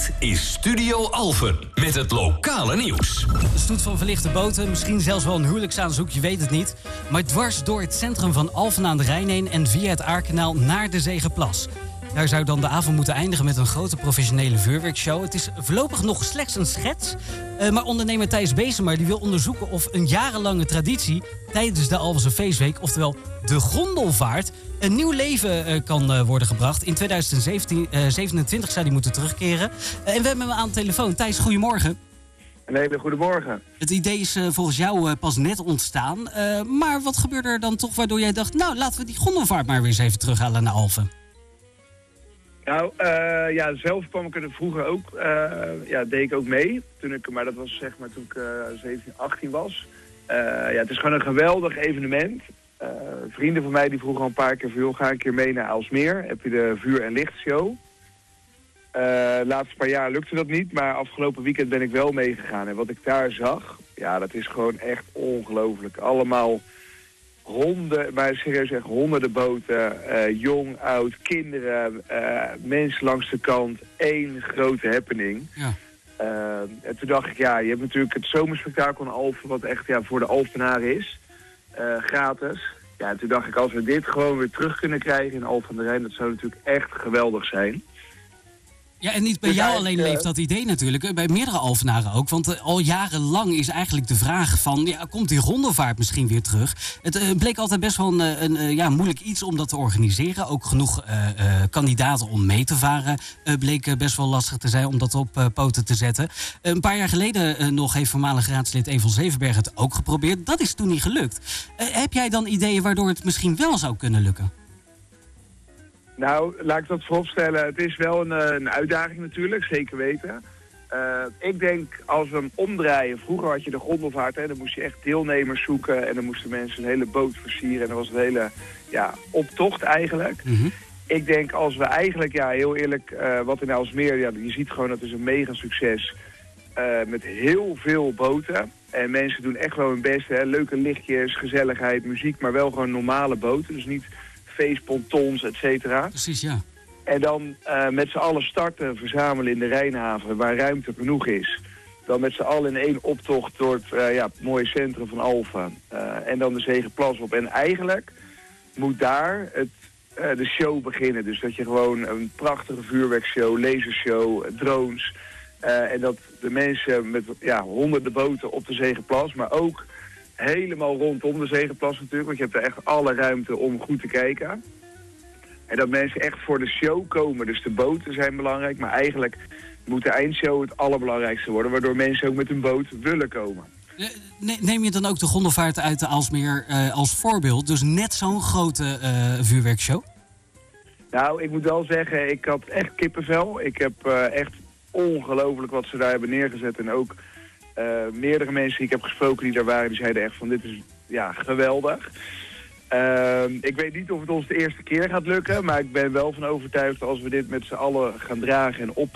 Dit is Studio Alphen met het lokale nieuws. De stoet van verlichte boten, misschien zelfs wel een huwelijksaanzoek, je weet het niet. Maar dwars door het centrum van Alphen aan de Rijn heen en via het Aarkanaal naar de Zegerplas. Daar zou dan de avond moeten eindigen met een grote professionele vuurwerkshow. Het is voorlopig nog slechts een schets. Maar ondernemer Thijs Bezemer die wil onderzoeken of een jarenlange traditie tijdens de Alphense feestweek, oftewel de gondelvaart, een nieuw leven kan worden gebracht. In 2027 zou die moeten terugkeren. En we hebben hem aan de telefoon. Thijs, goedemorgen. Een hele goede morgen. Het idee is volgens jou pas net ontstaan. Maar wat gebeurde er dan toch waardoor jij dacht, nou, laten we die gondelvaart maar weer eens even terughalen naar Alphen? Nou, zelf kwam ik er vroeger ook, deed ik ook mee. Maar dat was zeg maar toen ik 17, 18 was. Het is gewoon een geweldig evenement. Vrienden van mij die vroegen al een paar keer van, joh, ga een keer mee naar Aalsmeer. Heb je de vuur- en lichtshow. Laatste paar jaar lukte dat niet, maar afgelopen weekend ben ik wel meegegaan. En wat ik daar zag, ja, dat is gewoon echt ongelooflijk. Allemaal honderden boten, jong, oud, kinderen, mensen langs de kant, één grote happening. Ja. En toen dacht ik, ja, je hebt natuurlijk het zomerspektakel in Alphen, wat echt voor de Alphenaren is, gratis. Ja, en toen dacht ik, als we dit gewoon weer terug kunnen krijgen in Alphen aan de Rijn, dat zou natuurlijk echt geweldig zijn. Ja, en niet bij jou alleen leeft dat idee natuurlijk, bij meerdere Alphenaren ook. Want al jarenlang is eigenlijk de vraag van, ja, komt die gondelvaart misschien weer terug? Het bleek altijd best wel een moeilijk iets om dat te organiseren. Ook genoeg kandidaten om mee te varen bleek best wel lastig te zijn om dat op poten te zetten. Een paar jaar geleden nog heeft voormalig raadslid Een van Zevenberg het ook geprobeerd. Dat is toen niet gelukt. Heb jij dan ideeën waardoor het misschien wel zou kunnen lukken? Nou, laat ik dat vooropstellen. Het is wel een uitdaging natuurlijk, zeker weten. Ik denk, als we hem omdraaien, vroeger had je de gondelvaart, hè, dan moest je echt deelnemers zoeken en dan moesten mensen een hele boot versieren en dat was een hele optocht eigenlijk. Mm-hmm. Ik denk, als we eigenlijk, heel eerlijk, wat in Aalsmeer, je ziet gewoon dat is een mega succes met heel veel boten. En mensen doen echt wel hun best, hè. Leuke lichtjes, gezelligheid, muziek, maar wel gewoon normale boten, dus niet feestpontons, et cetera. Precies, ja. En dan met z'n allen starten, verzamelen in de Rijnhaven, waar ruimte genoeg is. Dan met z'n allen in één optocht door het mooie centrum van Alphen. En dan de Zegerplas op. En eigenlijk moet daar de show beginnen. Dus dat je gewoon een prachtige vuurwerkshow, lasershow, drones. En dat de mensen met honderden boten op de Zegerplas, maar ook helemaal rondom de Zegerplas natuurlijk, want je hebt er echt alle ruimte om goed te kijken. En dat mensen echt voor de show komen. Dus de boten zijn belangrijk, maar eigenlijk moet de eindshow het allerbelangrijkste worden, waardoor mensen ook met hun boot willen komen. Neem je dan ook de gondelvaart uit de Aalsmeer als voorbeeld? Dus net zo'n grote vuurwerkshow? Nou, ik moet wel zeggen, ik had echt kippenvel. Ik heb echt ongelooflijk wat ze daar hebben neergezet en ook meerdere mensen die ik heb gesproken die daar waren, die zeiden echt van dit is geweldig. Ik weet niet of het ons de eerste keer gaat lukken, maar ik ben wel van overtuigd als we dit met z'n allen gaan dragen en